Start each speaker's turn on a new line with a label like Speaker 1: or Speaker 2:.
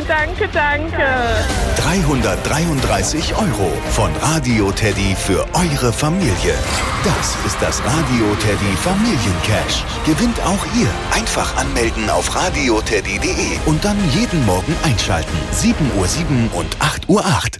Speaker 1: danke, danke.
Speaker 2: 333 € von Radio Teddy für eure Familie. Das ist das Radio Teddy Familiencash. Gewinnt auch ihr. Einfach anmelden auf radioteddy.de und dann jeden Morgen einschalten. 7:07 und 8:08 Uhr.